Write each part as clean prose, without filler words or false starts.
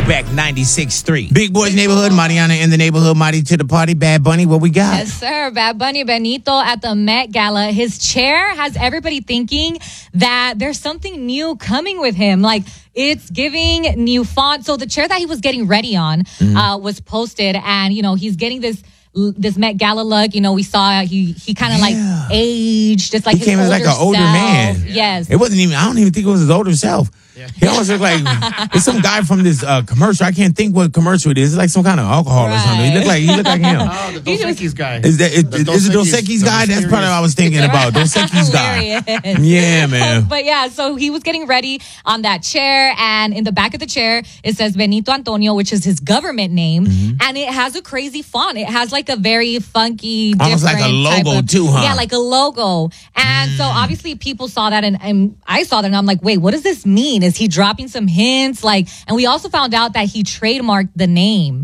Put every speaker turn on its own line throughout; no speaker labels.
Throwback 96.3. Big Boys Neighborhood, Mariana in the neighborhood, Mari to the party. Bad Bunny, what we got?
Yes, sir. Bad Bunny Benito at the Met Gala. His chair has everybody thinking that there's something new coming with him. Like, it's giving new font. So the chair that he was getting ready on was posted, and, you know, he's getting this Met Gala look. You know, we saw he kind of like aged. It's like
he came as like an older man.
Yes.
It wasn't even, I don't even think it was his older self. Yeah. He almost looked like it's some guy from this commercial. I can't think what commercial it is. It's like some kind of alcohol or something. He looked like him.
Oh, the Dos Equis guy.
Is it Dos Equis guy? That's probably what I was thinking about. Dos Equis guy. Yeah, man.
But yeah, so he was getting ready on that chair, and in the back of the chair it says Benito Antonio, which is his government name, and it has a crazy font. It has like a very funky,
almost like a logo too, huh?
Yeah, like a logo. And so obviously people saw that, and I saw that, and I'm like, wait, what does this mean? Is he dropping some hints? Like, and we also found out that he trademarked the name.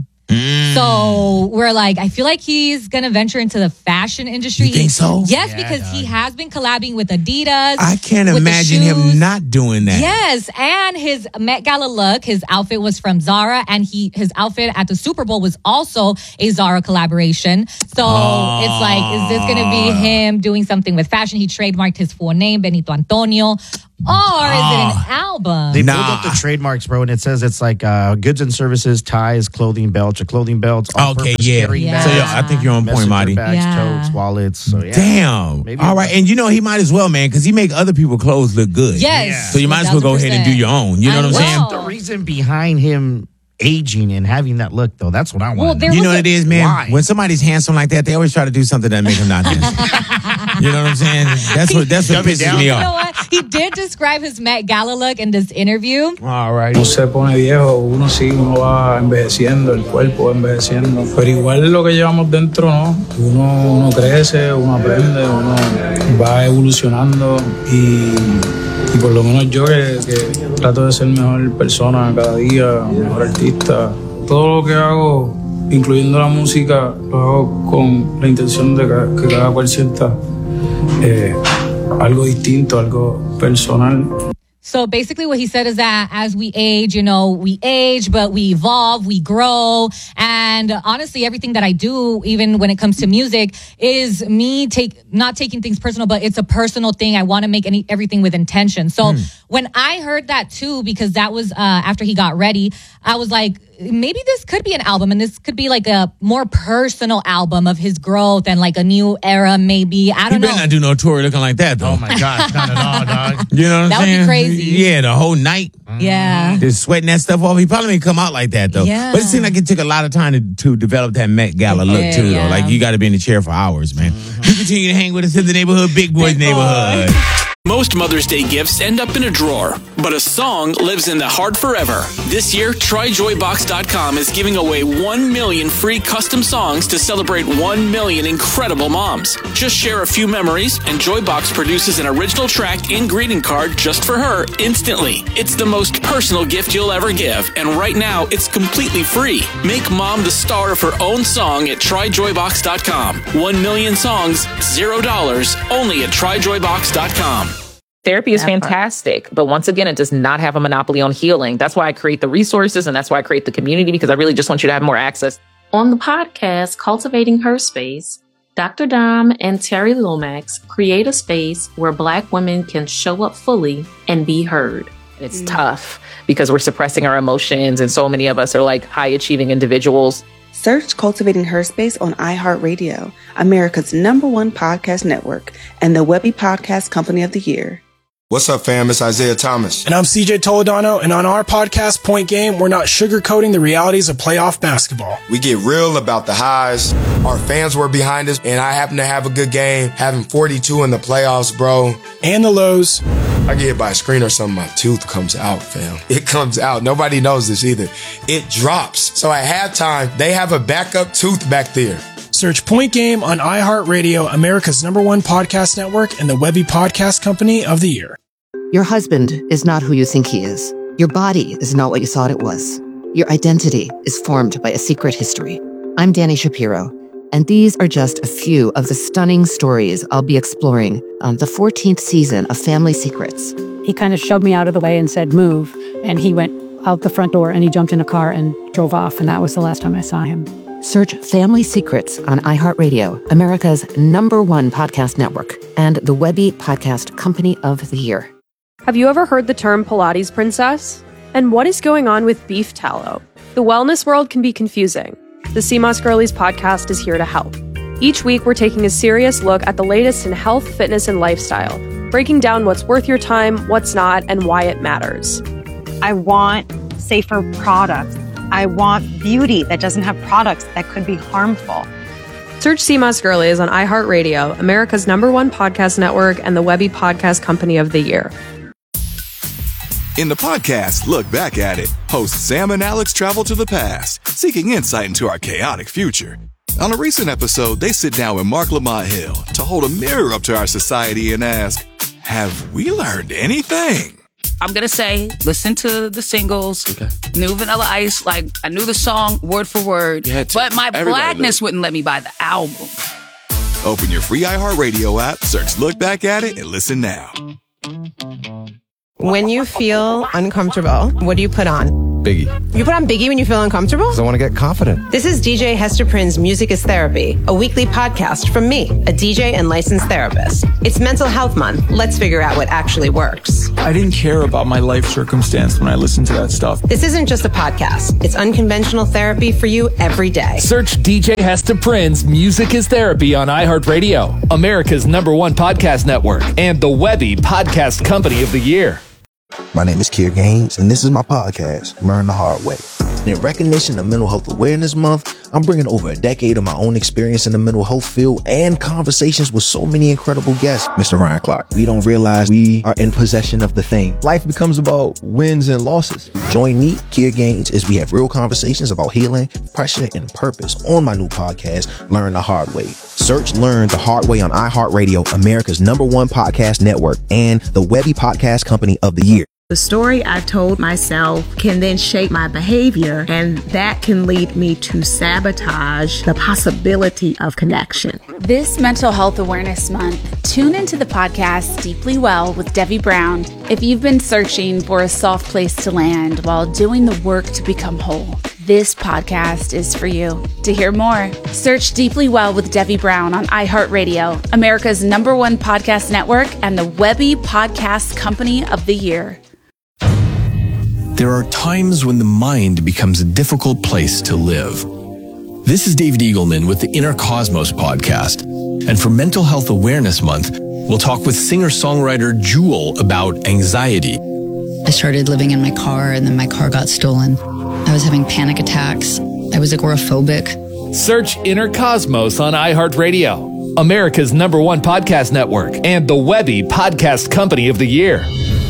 So we're like, I feel like he's going to venture into the fashion industry.
You think so?
Yes, because he has been collabing with Adidas.
I can't imagine him not doing that.
Yes, and his Met Gala look, his outfit was from Zara, and his outfit at the Super Bowl was also a Zara collaboration. So it's like, is this going to be him doing something with fashion? He trademarked his full name, Benito Antonio. Or is it an album?
They pulled up the trademarks, bro, and it says it's like goods and services, ties, clothing belts, or clothing belts.
Okay, yeah. So I think you're on point, Marty.
Bags, totes, wallets. So, yeah.
Damn.
Maybe
all right, and you know he might as well, man, because he make other people clothes look good.
Yes.
So you might as well go ahead and do your own. You know what I'm saying?
What's the reason behind him aging and having that look, though? That's what I want.
You know what it is, man?
Why?
When somebody's handsome like that, they always try to do something that make him not handsome. You know what I'm saying? That's what pisses me off.
You know what? He did describe his Met Gala look in this interview.
All right.
Uno se pone viejo, uno va envejeciendo, el cuerpo va envejeciendo. Pero igual lo que llevamos dentro, ¿no? Uno crece, uno aprende, uno va evolucionando y por lo menos yo que trato de ser mejor persona cada día, mejor artista. Todo lo que hago, incluyendo la música, lo hago con la intención de que cada cual sienta algo distinto, algo personal.
So basically what he said is that as we age, you know, we age, but we evolve, we grow. And honestly, everything that I do, even when it comes to music, is me not taking things personal, but it's a personal thing. I want to make everything with intention. So when I heard that too, because that was after he got ready, I was like, maybe this could be an album, and this could be like a more personal album of his growth and like a new era, maybe. I don't know.
He better not do no tour looking like that, though.
Oh my gosh, not at all, dog.
You know what I'm
That would
saying?
be crazy.
Yeah, the whole night.
Yeah.
Just sweating that stuff off. He probably may come out like that, though.
Yeah.
But it seemed like it took a lot of time to develop that Met Gala look, too, though. Like, you got to be in the chair for hours, man. You continue to hang with us in the neighborhood, Big Boys Neighborhood.
Most Mother's Day gifts end up in a drawer, but a song lives in the heart forever. This year, TryJoyBox.com is giving away 1 million free custom songs to celebrate 1 million incredible moms. Just share a few memories, and Joybox produces an original track and greeting card just for her instantly. It's the most personal gift you'll ever give, and right now, it's completely free. Make mom the star of her own song at TryJoyBox.com. 1 million songs, $0, only at TryJoyBox.com.
Therapy is fantastic, but once again, it does not have a monopoly on healing. That's why I create the resources, and that's why I create the community, because I really just want you to have more access.
On the podcast, Cultivating Her Space, Dr. Dom and Terry Lomax create a space where Black women can show up fully and be heard.
It's tough because we're suppressing our emotions, and so many of us are like high-achieving individuals.
Search Cultivating Her Space on iHeartRadio, America's #1 podcast network, and the Webby Podcast Company of the Year.
What's up, fam? It's Isaiah Thomas.
And I'm CJ Toledano, and on our podcast, Point Game, we're not sugarcoating the realities of playoff basketball.
We get real about the highs. Our fans were behind us, and I happen to have a good game, having 42 in the playoffs, bro.
And the lows.
I get hit by a screen or something, my tooth comes out, fam. It comes out. Nobody knows this either. It drops. So at halftime, they have a backup tooth back there.
Search Point Game on iHeartRadio, America's #1 podcast network, and the Webby Podcast Company of the Year.
Your husband is not who you think he is. Your body is not what you thought it was. Your identity is formed by a secret history. I'm Danny Shapiro, and these are just a few of the stunning stories I'll be exploring on the 14th season of Family Secrets.
He kind of shoved me out of the way and said, move. And he went out the front door and he jumped in a car and drove off. And that was the last time I saw him.
Search Family Secrets on iHeartRadio, America's #1 podcast network, and the Webby Podcast Company of the Year.
Have you ever heard the term Pilates princess? And what is going on with beef tallow? The wellness world can be confusing. The CMOS Girlies podcast is here to help. Each week, we're taking a serious look at the latest in health, fitness, and lifestyle, breaking down what's worth your time, what's not, and why it matters.
I want safer products. I want beauty that doesn't have products that could be harmful.
Search CMOS Girlies on iHeartRadio, America's #1 podcast network, and the Webby Podcast Company of the Year.
In the podcast, Look Back at It, hosts Sam and Alex travel to the past, seeking insight into our chaotic future. On a recent episode, they sit down with Mark Lamont Hill to hold a mirror up to our society and ask, have we learned anything?
I'm going to say, listen to the singles, New Vanilla Ice, like I knew the song word for word, but my blackness wouldn't let me buy the album.
Open your free iHeartRadio app, search Look Back at It, and listen now.
When you feel uncomfortable, what do you put on?
Biggie.
You put on Biggie when you feel uncomfortable?
Because I want to get confident.
This is DJ Hester Prynne's Music is Therapy, a weekly podcast from me, a DJ and licensed therapist. It's Mental Health Month. Let's figure out what actually works.
I didn't care about my life circumstance when I listened to that stuff.
This isn't just a podcast. It's unconventional therapy for you every day.
Search DJ Hester Prynne's Music is Therapy on iHeartRadio, America's #1 podcast network, and the Webby Podcast Company of the Year.
My name is Kier Gaines, and this is my podcast, Learn the Hard Way. In recognition of Mental Health Awareness Month, I'm bringing over a decade of my own experience in the mental health field and conversations with so many incredible guests. Mr. Ryan Clark, we don't realize we are in possession of the thing.
Life becomes about wins and losses.
Join me, Kier Gaines, as we have real conversations about healing, pressure, and purpose on my new podcast, Learn the Hard Way. Search Learn the Hard Way on iHeartRadio, America's #1 podcast network, and the Webby Podcast Company of the Year.
The story I told myself can then shape my behavior, and that can lead me to sabotage the possibility of connection.
This Mental Health Awareness Month, tune into the podcast Deeply Well with Debbie Brown if you've been searching for a soft place to land while doing the work to become whole. This podcast is for you. To hear more, search Deeply Well with Debbie Brown on iHeartRadio, America's #1 podcast network, and the Webby Podcast Company of the Year.
There are times when the mind becomes a difficult place to live. This is David Eagleman with the Inner Cosmos podcast. And for Mental Health Awareness Month, we'll talk with singer-songwriter Jewel about anxiety.
I started living in my car, and then my car got stolen. I was having panic attacks. I was agoraphobic.
Search Inner Cosmos on iHeartRadio, America's #1 podcast network, and the Webby Podcast Company of the Year.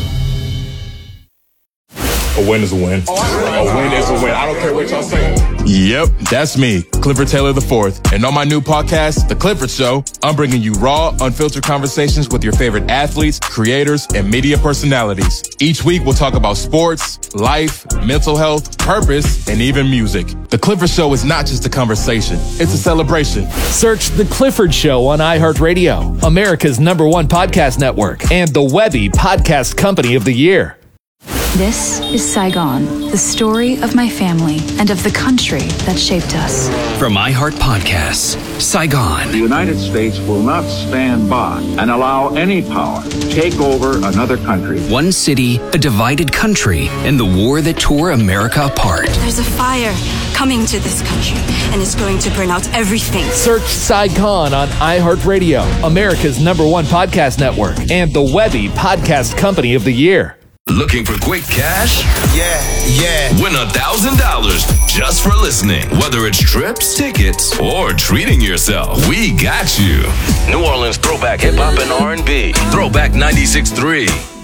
A win is a win. A win is a win. I don't care what y'all say.
Yep, that's me, Clifford Taylor IV. And on my new podcast, The Clifford Show, I'm bringing you raw, unfiltered conversations with your favorite athletes, creators, and media personalities. Each week, we'll talk about sports, life, mental health, purpose, and even music. The Clifford Show is not just a conversation, it's a celebration.
Search The Clifford Show on iHeartRadio, America's #1 podcast network, and the Webby Podcast Company of the Year.
This is Saigon, the story of my family and of the country that shaped us.
From iHeart Podcasts, Saigon.
The United States will not stand by and allow any power to take over another country.
One city, a divided country, and the war that tore America apart.
There's a fire coming to this country, and it's going to burn out everything.
Search Saigon on iHeartRadio, America's #1 podcast network, and the Webby Podcast Company of the Year.
Looking for quick cash?
Yeah.
Win $1,000 just for listening. Whether it's trips, tickets, or treating yourself, we got you. New Orleans throwback hip hop and R&B. Throwback 96.3.